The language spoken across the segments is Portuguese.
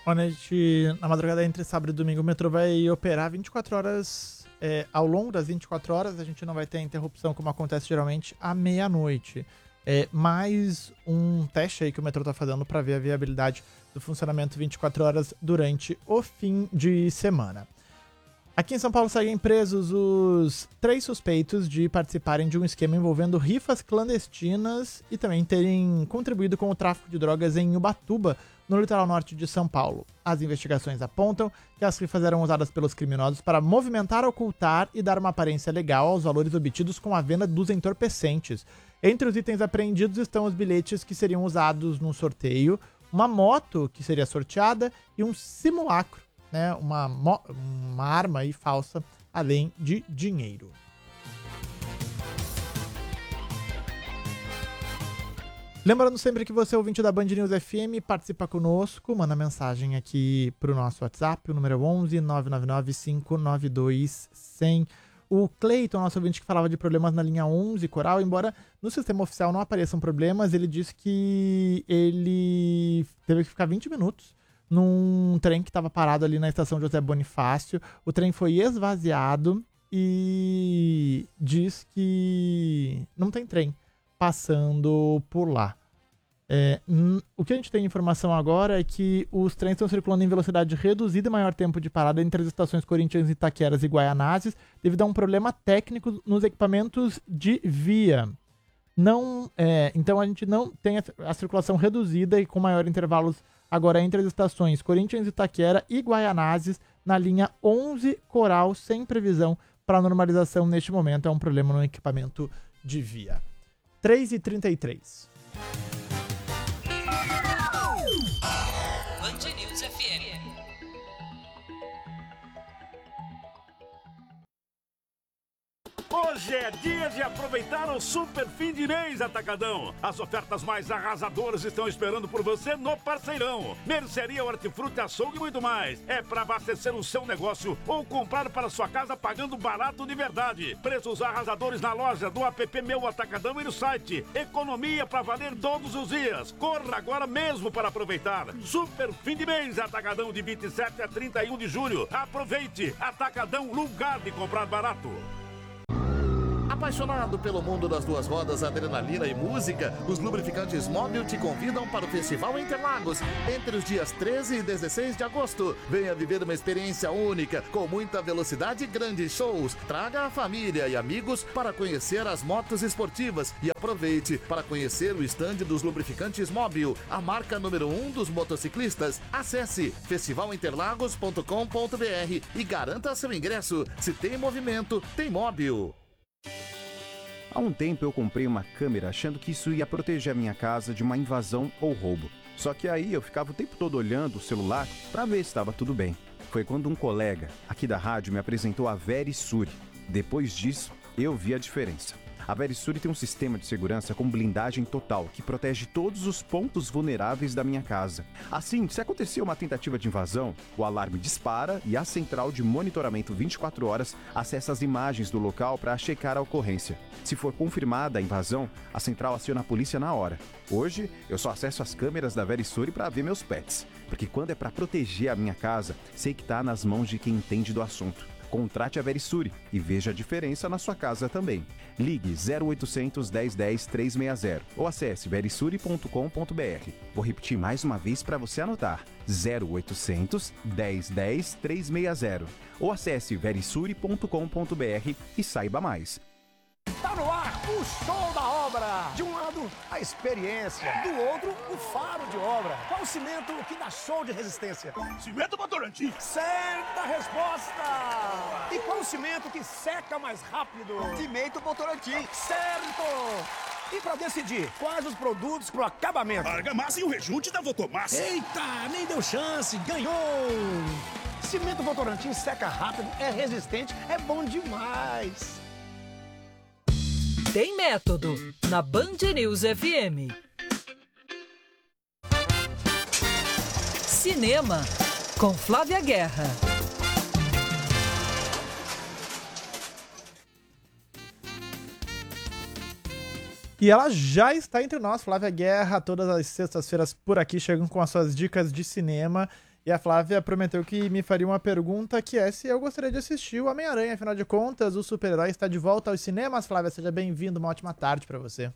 Na madrugada entre sábado e domingo, o metrô vai operar 24 horas. Ao longo das 24 horas, a gente não vai ter interrupção, como acontece geralmente, à meia-noite. Mais um teste aí que o metrô tá fazendo para ver a viabilidade do funcionamento 24 horas durante o fim de semana. Aqui em São Paulo seguem presos os 3 suspeitos de participarem de um esquema envolvendo rifas clandestinas e também terem contribuído com o tráfico de drogas em Ubatuba, no litoral norte de São Paulo. As investigações apontam que as rifas eram usadas pelos criminosos para movimentar, ocultar e dar uma aparência legal aos valores obtidos com a venda dos entorpecentes. Entre os itens apreendidos estão os bilhetes que seriam usados num sorteio, uma moto que seria sorteada e um simulacro, né, uma arma aí falsa, além de dinheiro. Lembrando sempre que você é ouvinte da Band News FM, participa conosco, manda mensagem aqui pro nosso WhatsApp, o número é 11 999 592 100. O Cleiton, nosso ouvinte que falava de problemas na linha 11 Coral, embora no sistema oficial não apareçam problemas, ele disse que ele teve que ficar 20 minutos num trem que estava parado ali na estação José Bonifácio. O trem foi esvaziado e diz que não tem trem passando por lá. O que a gente tem de informação agora é que os trens estão circulando em velocidade reduzida e maior tempo de parada entre as estações Corinthians, Itaqueras e Guaianazes, devido a um problema técnico nos equipamentos de via. Então a gente não tem a circulação reduzida e com maior intervalos agora entre as estações Corinthians, Itaquera e Guaianazes na linha 11 Coral, sem previsão para normalização neste momento. É um problema no equipamento de via. 3h33. Band News FM. Hoje é dia de aproveitar o super fim de mês Atacadão. As ofertas mais arrasadoras estão esperando por você no Parceirão. Mercearia, hortifruti, açougue e muito mais. É para abastecer o seu negócio ou comprar para sua casa pagando barato de verdade. Preços arrasadores na loja, do app Meu Atacadão e no site. Economia para valer todos os dias. Corra agora mesmo para aproveitar. Super fim de mês Atacadão, de 27 a 31 de julho. Aproveite. Atacadão, lugar de comprar barato. Apaixonado pelo mundo das duas rodas, adrenalina e música, os lubrificantes Móbil te convidam para o Festival Interlagos, entre os dias 13 e 16 de agosto. Venha viver uma experiência única, com muita velocidade e grandes shows. Traga a família e amigos para conhecer as motos esportivas e aproveite para conhecer o estande dos lubrificantes Móbil, a marca número 1 dos motociclistas. Acesse festivalinterlagos.com.br e garanta seu ingresso. Se tem movimento, tem Móbil. Há um tempo eu comprei uma câmera achando que isso ia proteger a minha casa de uma invasão ou roubo. Só que aí eu ficava o tempo todo olhando o celular para ver se estava tudo bem. Foi quando um colega aqui da rádio me apresentou a Verisure. Depois disso, eu vi a diferença. A Verisure tem um sistema de segurança com blindagem total que protege todos os pontos vulneráveis da minha casa. Assim, se acontecer uma tentativa de invasão, o alarme dispara e a central de monitoramento 24 horas acessa as imagens do local para checar a ocorrência. Se for confirmada a invasão, a central aciona a polícia na hora. Hoje, eu só acesso as câmeras da Verisure para ver meus pets, porque quando é para proteger a minha casa, sei que está nas mãos de quem entende do assunto. Contrate a Verisure e veja a diferença na sua casa também. Ligue 0800 1010 360 ou acesse verisure.com.br. Vou repetir mais uma vez para você anotar. 0800 1010 360 ou acesse verisure.com.br e saiba mais. Tá no ar o show da obra. De um lado, a experiência. Do outro, o faro de obra. Qual o cimento que dá show de resistência? Cimento Votorantim. Certa resposta. E qual o cimento que seca mais rápido? Cimento Votorantim. Certo. E para decidir quais os produtos pro acabamento? Argamassa e o rejunte da Votomassa. Eita, nem deu chance. Ganhou. Cimento Votorantim seca rápido, é resistente, é bom demais. Tem método na Band News FM. Cinema com Flávia Guerra. E ela já está entre nós, Flávia Guerra, todas as sextas-feiras por aqui, chegam com as suas dicas de cinema. E a Flávia prometeu que me faria uma pergunta, que é se eu gostaria de assistir o Homem-Aranha. Afinal de contas, o super-herói está de volta aos cinemas. Flávia, seja bem-vindo, uma ótima tarde pra você.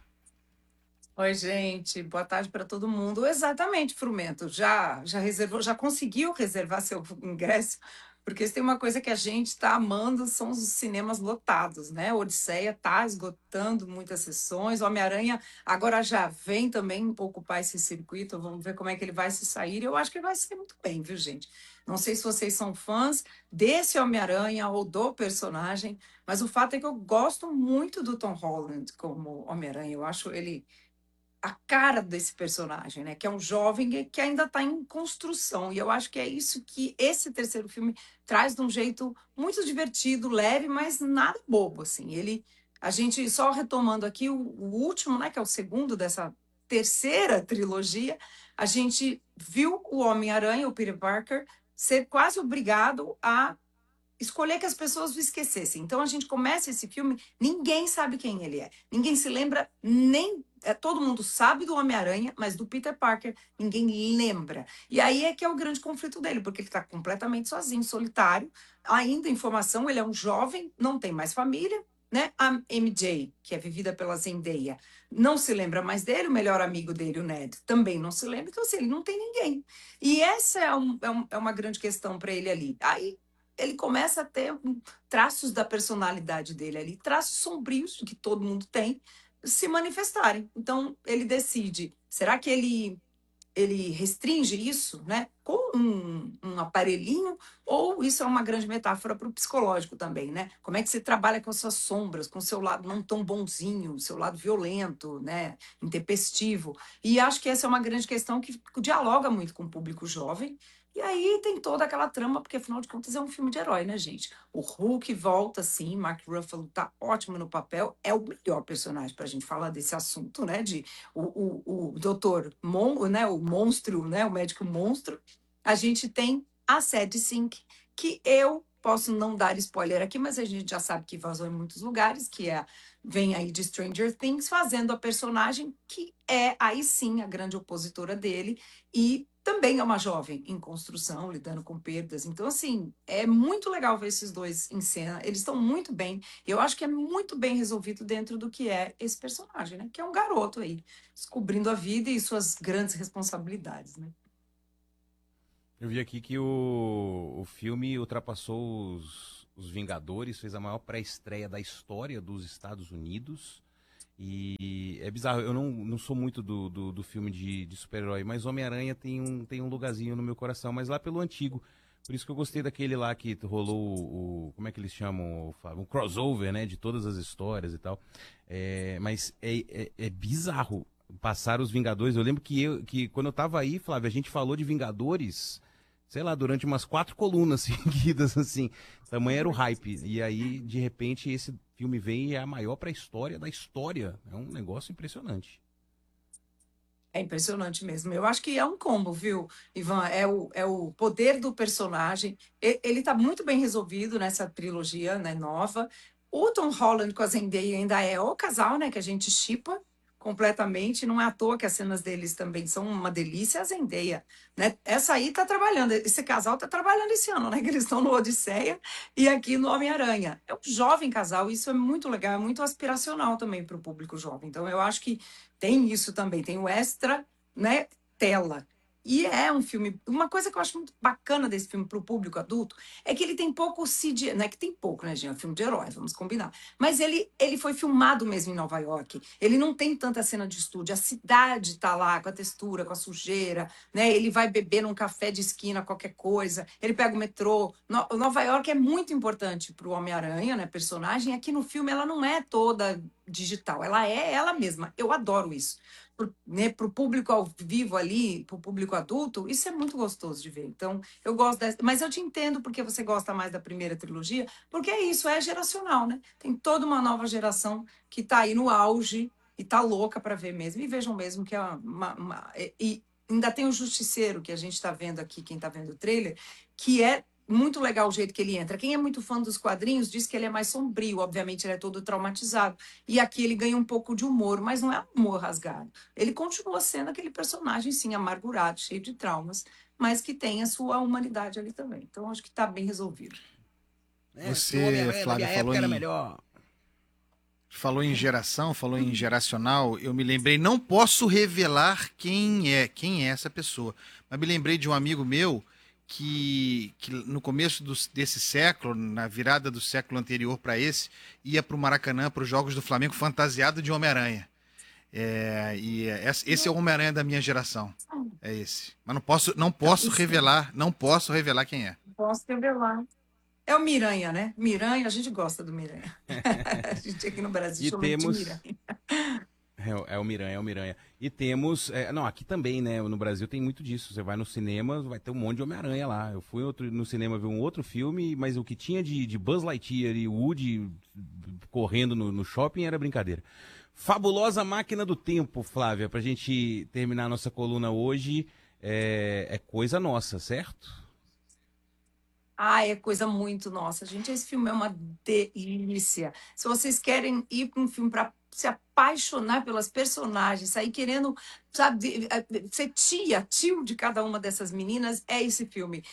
Oi, gente. Boa tarde para todo mundo. Exatamente, Frumento. Já reservou, já conseguiu reservar seu ingresso? Porque se tem uma coisa que a gente está amando, são os cinemas lotados, né? Odisseia está esgotando muitas sessões. O Homem-Aranha agora já vem também ocupar esse circuito. Vamos ver como é que ele vai se sair. Eu acho que ele vai ser muito bem, viu, gente? Não sei se vocês são fãs desse Homem-Aranha ou do personagem, mas o fato é que eu gosto muito do Tom Holland como Homem-Aranha. Eu acho ele a cara desse personagem, né? Que é um jovem que ainda está em construção. E eu acho que é isso que esse terceiro filme traz de um jeito muito divertido, leve, mas nada bobo, assim. A gente, só retomando aqui o último, né? Que é o segundo dessa terceira trilogia, a gente viu o Homem-Aranha, o Peter Parker, ser quase obrigado a escolher que as pessoas o esquecessem. Então a gente começa esse filme, ninguém sabe quem ele é. Ninguém se lembra nem... todo mundo sabe do Homem-Aranha, mas do Peter Parker ninguém lembra. E aí é que é o grande conflito dele, porque ele está completamente sozinho, solitário. Ainda em formação, ele é um jovem, não tem mais família, né? A MJ, que é vivida pela Zendaya, não se lembra mais dele, o melhor amigo dele, o Ned, também não se lembra. Então, assim, ele não tem ninguém. E essa é uma grande questão para ele ali. Aí ele começa a ter traços da personalidade dele ali, traços sombrios que todo mundo tem, se manifestarem. Então, ele decide, será que ele restringe isso, né, com um aparelhinho, ou isso é uma grande metáfora para o psicológico também, né? Como é que você trabalha com as suas sombras, com o seu lado não tão bonzinho, seu lado violento, né, intempestivo. E acho que essa é uma grande questão que dialoga muito com o público jovem. E aí tem toda aquela trama, porque afinal de contas é um filme de herói, né, gente? O Hulk volta, sim, Mark Ruffalo tá ótimo no papel, é o melhor personagem pra gente falar desse assunto, né? O Dr. né, o monstro, né, o médico monstro. A gente tem a Sadie Sink, que eu posso não dar spoiler aqui, mas a gente já sabe que vazou em muitos lugares, vem aí de Stranger Things, fazendo a personagem que é, aí sim, a grande opositora dele, e também é uma jovem em construção, lidando com perdas. Então, assim, é muito legal ver esses dois em cena. Eles estão muito bem. Eu acho que é muito bem resolvido dentro do que é esse personagem, né? Que é um garoto aí, descobrindo a vida e suas grandes responsabilidades, né? Eu vi aqui que o filme ultrapassou os Vingadores, fez a maior pré-estreia da história dos Estados Unidos. E é bizarro, eu não sou muito do filme de super-herói, mas Homem-Aranha tem um lugarzinho no meu coração, mas lá pelo antigo. Por isso que eu gostei daquele lá que rolou como é que eles chamam, Flávio? Um crossover, né, de todas as histórias e tal. Mas é bizarro passar os Vingadores. Eu lembro que quando eu tava aí, Flávio, a gente falou de Vingadores, sei lá, durante umas 4 colunas seguidas, assim. Tamanho era o hype. E aí, de repente, esse filme vem e é a maior pré-história da história. É um negócio impressionante. É impressionante mesmo. Eu acho que é um combo, viu, Ivan? É o poder do personagem. Ele tá muito bem resolvido nessa trilogia, né, nova. O Tom Holland com a Zendaya ainda é o casal, né, que a gente shippa completamente. Não é à toa que as cenas deles também são uma delícia. A Zendaya, né? Essa aí tá trabalhando. Esse casal tá trabalhando esse ano, né? Que eles estão no Odisseia e aqui no Homem-Aranha. É um jovem casal. Isso é muito legal, é muito aspiracional também para o público jovem. Então eu acho que tem isso também. Tem o extra, né? Tela. E é um filme... Uma coisa que eu acho muito bacana desse filme para o público adulto é que ele tem pouco CGI... Não é que tem pouco, né, gente? É um filme de herói, vamos combinar. Mas ele foi filmado mesmo em Nova York. Ele não tem tanta cena de estúdio. A cidade tá lá com a textura, com a sujeira, né? Ele vai beber num café de esquina, qualquer coisa. Ele pega o metrô. Nova York é muito importante para o Homem-Aranha, né? Personagem. Aqui no filme ela não é toda digital. Ela é ela mesma. Eu adoro isso. Para o público ao vivo ali, para o público adulto, isso é muito gostoso de ver. Então, eu gosto dessa. Mas eu te entendo porque você gosta mais da primeira trilogia, porque é isso, é geracional, né? Tem toda uma nova geração que está aí no auge e tá louca para ver mesmo. E vejam mesmo que é e ainda tem o Justiceiro, que a gente está vendo aqui, quem está vendo o trailer, que é muito legal o jeito que ele entra. Quem é muito fã dos quadrinhos diz que ele é mais sombrio, obviamente ele é todo traumatizado. E aqui ele ganha um pouco de humor, mas não é um humor rasgado. Ele continua sendo aquele personagem, sim, amargurado, cheio de traumas, mas que tem a sua humanidade ali também. Então, acho que está bem resolvido. Você, Flávio, falou em geração, falou em geracional. Eu me lembrei, não posso revelar quem é essa pessoa, mas me lembrei de um amigo meu que no começo desse século, na virada do século anterior para esse, ia para o Maracanã, para os Jogos do Flamengo, fantasiado de Homem-Aranha. Esse é o Homem-Aranha da minha geração. É esse. Mas não posso revelar quem é. Não posso revelar. É o Miranha, né? Miranha, a gente gosta do Miranha. A gente aqui no Brasil chama de Miranha. É o Miranha. E temos... não, aqui também, né? No Brasil tem muito disso. Você vai no cinema, vai ter um monte de Homem-Aranha lá. Eu fui no cinema ver um outro filme, mas o que tinha de Buzz Lightyear e Woody correndo no shopping era brincadeira. Fabulosa Máquina do Tempo, Flávia, pra gente terminar a nossa coluna hoje. É coisa nossa, certo? É coisa muito nossa, gente. Esse filme é uma delícia. Se vocês querem ir para um filme para se apaixonar pelas personagens, sair querendo, sabe, ser tio de cada uma dessas meninas, é esse filme.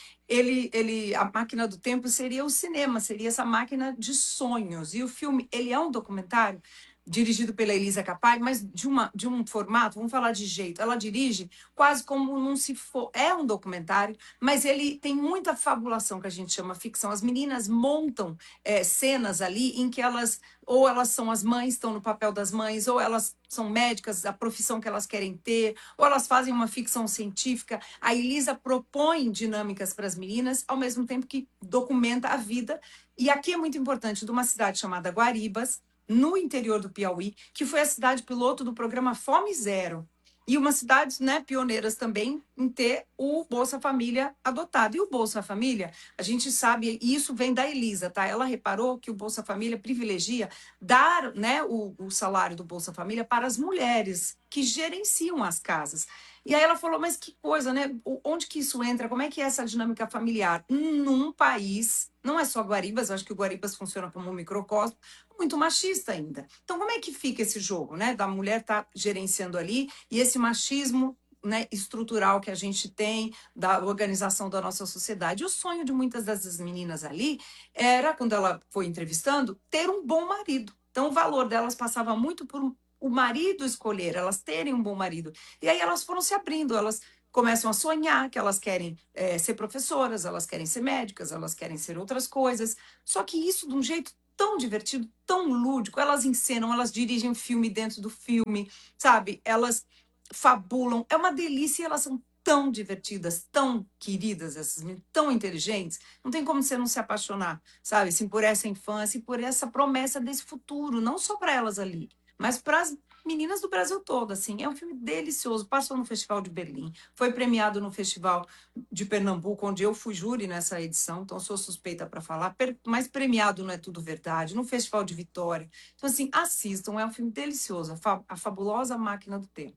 A Máquina do Tempo seria o cinema, seria essa máquina de sonhos. E o filme, ele é um documentário dirigido pela Elisa Capai, mas de um formato, vamos falar de jeito, ela dirige quase como não se for, é um documentário, mas ele tem muita fabulação, que a gente chama ficção. As meninas montam cenas ali em que elas são as mães, estão no papel das mães, ou elas são médicas, a profissão que elas querem ter, ou elas fazem uma ficção científica. A Elisa propõe dinâmicas para as meninas, ao mesmo tempo que documenta a vida. E aqui é muito importante, de uma cidade chamada Guaribas, no interior do Piauí, que foi a cidade piloto do programa Fome Zero. E uma cidade, né, pioneiras também em ter o Bolsa Família adotado. E o Bolsa Família, a gente sabe, e isso vem da Elisa, tá? Ela reparou que o Bolsa Família privilegia dar, né, o salário do Bolsa Família para as mulheres que gerenciam as casas. E aí ela falou, mas que coisa, né? Onde que isso entra? Como é que é essa dinâmica familiar? Num país, não é só Guaribas, eu acho que o Guaribas funciona como um microcosmo, muito machista ainda. Então, como é que fica esse jogo, né? Da mulher estar gerenciando ali e esse machismo, né, estrutural que a gente tem da organização da nossa sociedade. O sonho de muitas dessas meninas ali era, quando ela foi entrevistando, ter um bom marido. Então, o valor delas passava muito por o marido escolher, elas terem um bom marido. E aí elas foram se abrindo, elas começam a sonhar que elas querem ser professoras, elas querem ser médicas, elas querem ser outras coisas. Só que isso de um jeito tão divertido, tão lúdico. Elas encenam, elas dirigem filme dentro do filme, sabe? Elas fabulam. É uma delícia e elas são tão divertidas, tão queridas, essas meninas, tão inteligentes. Não tem como você não se apaixonar, sabe? Assim, por essa infância e por essa promessa desse futuro, não só para elas ali, mas para as meninas do Brasil todo, assim. É um filme delicioso. Passou no Festival de Berlim, foi premiado no Festival de Pernambuco, onde eu fui júri nessa edição, então sou suspeita para falar, mas premiado não é tudo verdade, no Festival de Vitória. Então, assim, assistam, é um filme delicioso, a Fabulosa Máquina do Tempo.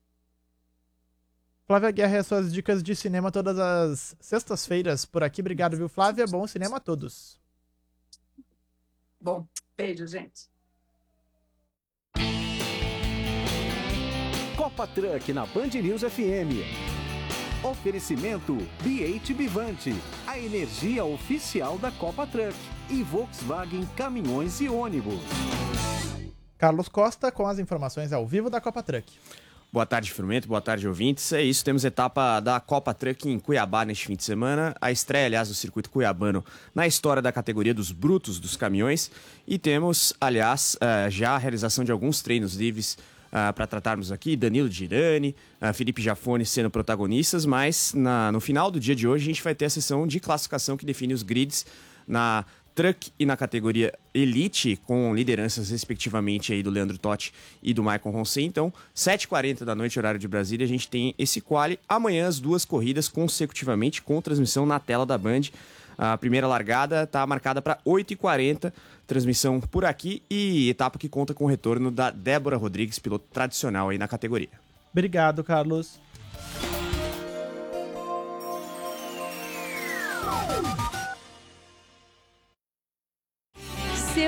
Flávia Guerra e as suas dicas de cinema todas as sextas-feiras por aqui. Obrigado, viu, Flávia? Bom cinema a todos. Bom, beijo, gente. Copa Truck na Band News FM. Oferecimento BH Bivante, a energia oficial da Copa Truck, e Volkswagen Caminhões e Ônibus. Carlos Costa com as informações ao vivo da Copa Truck. Boa tarde, Frumento. Boa tarde, ouvintes. É isso, temos etapa da Copa Truck em Cuiabá neste fim de semana. A estreia, aliás, do circuito cuiabano na história da categoria dos brutos dos caminhões. E temos, aliás, já a realização de alguns treinos livres para tratarmos aqui. Danilo Girani, Felipe Jafone sendo protagonistas, mas no final do dia de hoje a gente vai ter a sessão de classificação que define os grids na Truck e na categoria Elite, com lideranças respectivamente aí do Leandro Totti e do Michael Ronsen. Então, 7h40 da noite, horário de Brasília, a gente tem esse quali. Amanhã as duas corridas consecutivamente com transmissão na tela da Band. A primeira largada está marcada para 8h40, transmissão por aqui, e etapa que conta com o retorno da Débora Rodrigues, piloto tradicional aí na categoria. Obrigado, Carlos.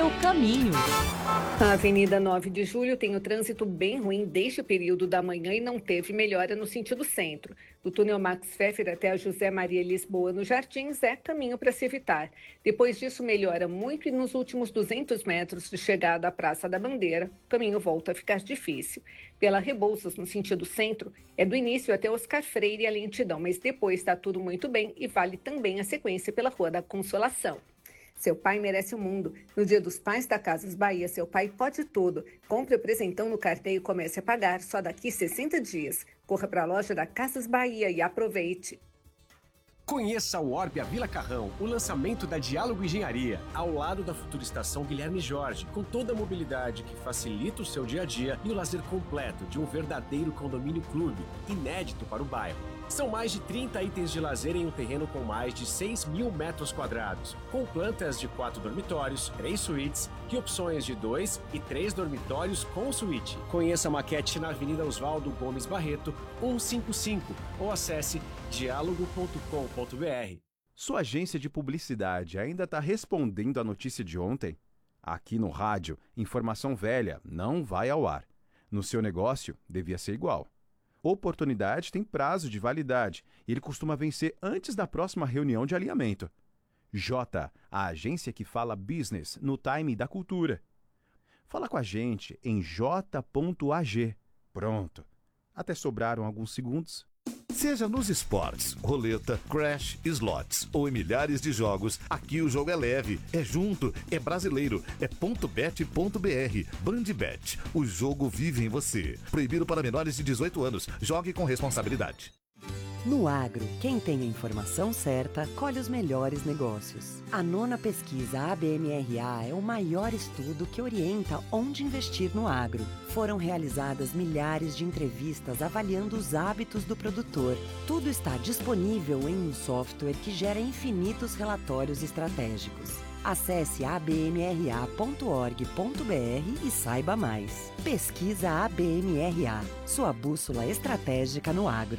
Seu caminho. A Avenida 9 de Julho tem o trânsito bem ruim desde o período da manhã e não teve melhora no sentido centro. Do túnel Max Pfeffer até a José Maria Lisboa, nos Jardins, é caminho para se evitar. Depois disso, melhora muito e nos últimos 200 metros de chegada à Praça da Bandeira, o caminho volta a ficar difícil. Pela Rebouças, no sentido centro, é do início até Oscar Freire a lentidão, mas depois está tudo muito bem e vale também a sequência pela Rua da Consolação. Seu pai merece o mundo. No Dia dos Pais da Casas Bahia, seu pai pode tudo. Compre o presentão no cartão e comece a pagar só daqui 60 dias. Corra para a loja da Casas Bahia e aproveite. Conheça o Orbia Vila Carrão, o lançamento da Diálogo Engenharia, ao lado da futura estação Guilherme Jorge, com toda a mobilidade que facilita o seu dia a dia e o lazer completo de um verdadeiro condomínio clube, inédito para o bairro. São mais de 30 itens de lazer em um terreno com mais de 6 mil metros quadrados, com plantas de 4 dormitórios, 3 suítes e opções de 2 e 3 dormitórios com suíte. Conheça a maquete na Avenida Oswaldo Gomes Barreto, 155, ou acesse diálogo.com.br. Sua agência de publicidade ainda está respondendo à notícia de ontem? Aqui no rádio, informação velha não vai ao ar. No seu negócio, devia ser igual. Oportunidade tem prazo de validade e ele costuma vencer antes da próxima reunião de alinhamento. J, a agência que fala business no time da cultura. Fala com a gente em j.ag. Pronto. Até sobraram alguns segundos. Seja nos esportes, roleta, crash, slots ou em milhares de jogos, aqui o jogo é leve, é junto, é brasileiro, é .bet.br. Bandbet, o jogo vive em você. Proibido para menores de 18 anos. Jogue com responsabilidade. No agro, quem tem a informação certa, colhe os melhores negócios. A 9ª pesquisa ABMRA é o maior estudo que orienta onde investir no agro. Foram realizadas milhares de entrevistas avaliando os hábitos do produtor. Tudo está disponível em um software que gera infinitos relatórios estratégicos. Acesse abmra.org.br e saiba mais. Pesquisa ABMRA, sua bússola estratégica no agro.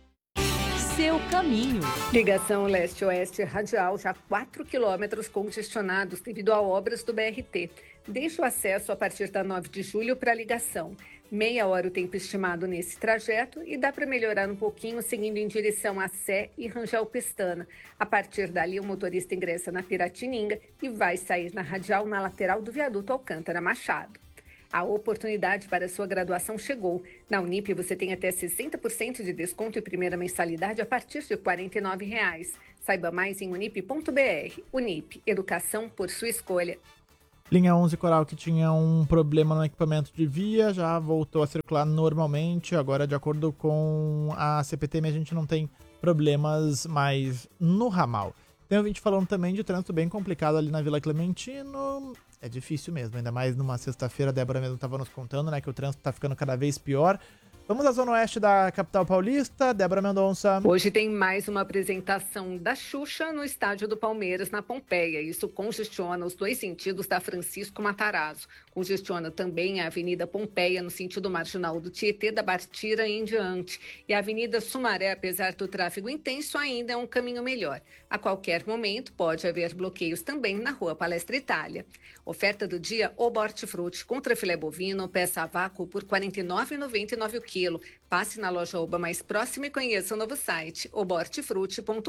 Seu caminho. Ligação leste-oeste radial, já 4 quilômetros congestionados devido a obras do BRT. Deixe o acesso a partir da 9 de julho para a ligação. Meia hora o tempo estimado nesse trajeto e dá para melhorar um pouquinho seguindo em direção a Sé e Rangel Pestana. A partir dali, o motorista ingressa na Piratininga e vai sair na radial na lateral do viaduto Alcântara Machado. A oportunidade para sua graduação chegou. Na Unip você tem até 60% de desconto e primeira mensalidade a partir de R$ 49,00. Saiba mais em unip.br. Unip, educação por sua escolha. Linha 11 Coral, que tinha um problema no equipamento de via, já voltou a circular normalmente. Agora, de acordo com a CPTM, a gente não tem problemas mais no ramal. Tem ouvinte falando também de trânsito bem complicado ali na Vila Clementino. É difícil mesmo, ainda mais numa sexta-feira. A Débora mesmo estava nos contando, né, que o trânsito está ficando cada vez pior. Vamos à zona oeste da capital paulista. Débora Mendonça. Hoje tem mais uma apresentação da Xuxa no estádio do Palmeiras, na Pompeia. Isso congestiona os dois sentidos da Francisco Matarazzo. Congestiona também a Avenida Pompeia, no sentido marginal do Tietê, da Bartira em diante. E a Avenida Sumaré, apesar do tráfego intenso, ainda é um caminho melhor. A qualquer momento pode haver bloqueios também na Rua Palestra Itália. Oferta do dia, Oba Hortifruti contra filé bovino, peça a vácuo por R$ 49,99 o quilo. Passe na loja Oba mais próxima e conheça o novo site, obortifruti.com.br.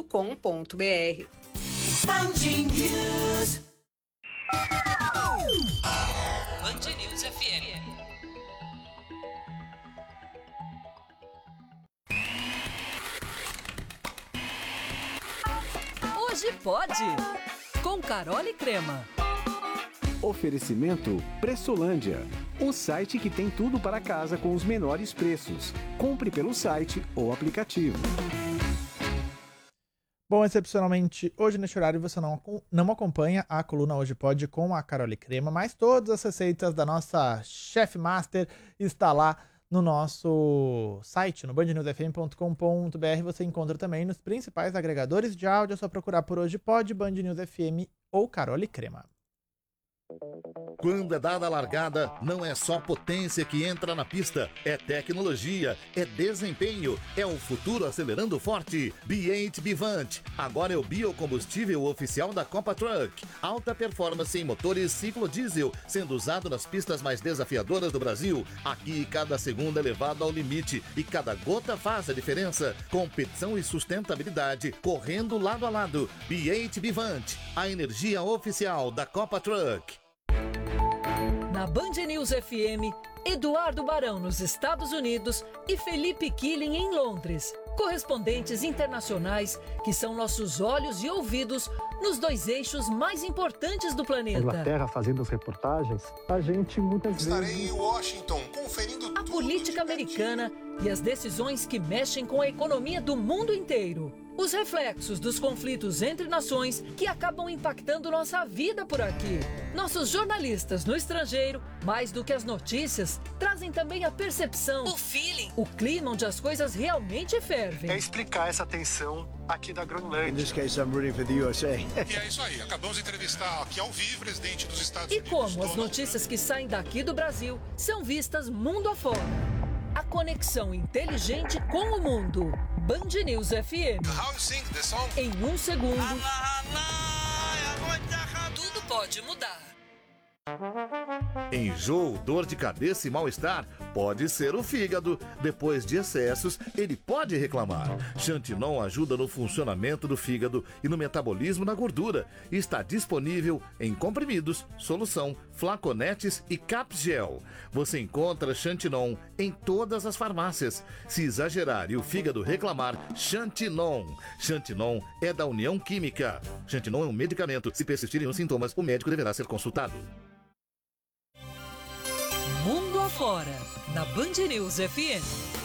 Band News FM. Hoje pode. Com Carol e Crema. Oferecimento Pressolândia, o site que tem tudo para casa com os menores preços. Compre pelo site ou aplicativo. Bom, excepcionalmente, hoje neste horário você não acompanha a coluna Hoje Pode com a Carol e Crema, mas todas as receitas da nossa Chef Master está lá no nosso site, no bandnewsfm.com.br. Você encontra também nos principais agregadores de áudio. É só procurar por Hoje Pode, Band News FM ou Carol e Crema. Quando é dada a largada, não é só potência que entra na pista, é tecnologia, é desempenho, é o futuro acelerando forte. B8 Bivante, agora é o biocombustível oficial da Copa Truck. Alta performance em motores ciclo diesel, sendo usado nas pistas mais desafiadoras do Brasil. Aqui, cada segundo é levado ao limite e cada gota faz a diferença. Competição e sustentabilidade, correndo lado a lado. B8 Bivante, a energia oficial da Copa Truck. Na Band News FM, Eduardo Barão nos Estados Unidos e Felipe Killing em Londres. Correspondentes internacionais que são nossos olhos e ouvidos nos dois eixos mais importantes do planeta. Inglaterra fazendo as reportagens, a gente muitas Estarei vezes... em Washington conferindo a política americana e as decisões que mexem com a economia do mundo inteiro. Os reflexos dos conflitos entre nações que acabam impactando nossa vida por aqui. Nossos jornalistas no estrangeiro, mais do que as notícias, trazem também a percepção, o feeling, o clima onde as coisas realmente fervem. É explicar essa tensão aqui da Groenlândia. E é isso aí, acabamos de entrevistar aqui ao vivo o presidente dos Estados E Unidos. como as notícias que saem daqui do Brasil são vistas mundo afora. A conexão inteligente com o mundo. Band News FM. How you sing the song? Em um segundo, tudo pode mudar. Enjoo, dor de cabeça e mal-estar pode ser o fígado. Depois de excessos, ele pode reclamar. Xantinon ajuda no funcionamento do fígado e no metabolismo da gordura. Está disponível em comprimidos, solução, flaconetes e capgel. Você encontra Xantinon em todas as farmácias. Se exagerar e o fígado reclamar, Xantinon. Xantinon é da União Química. Xantinon é um medicamento. Se persistirem os sintomas, o médico deverá ser consultado. Mundo afora, na Band News FM.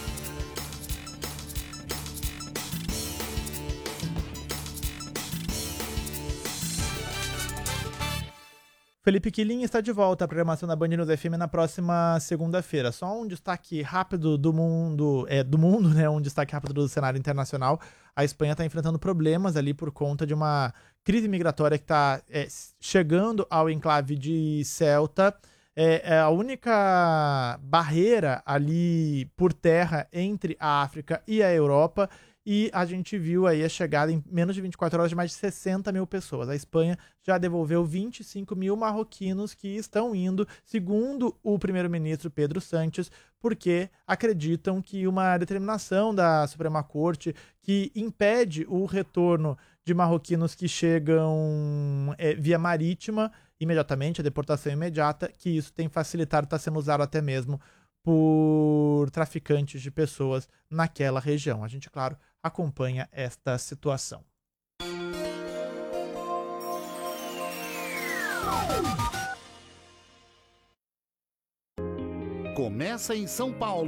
Felipe Killing está de volta à programação da Band News FM na próxima segunda-feira. Só um destaque rápido do mundo, né? Um destaque rápido do cenário internacional. A Espanha está enfrentando problemas ali por conta de uma crise migratória que está chegando ao enclave de Ceuta. É a única barreira ali por terra entre a África e a Europa, e a gente viu aí a chegada em menos de 24 horas de mais de 60 mil pessoas. A Espanha já devolveu 25 mil marroquinos que estão indo, segundo o primeiro-ministro Pedro Sánchez, porque acreditam que uma determinação da Suprema Corte que impede o retorno de marroquinos que chegam via marítima imediatamente, a deportação imediata, que isso tem facilitado, está sendo usado até mesmo por traficantes de pessoas naquela região. A gente, claro, acompanha esta situação. Começa em São Paulo.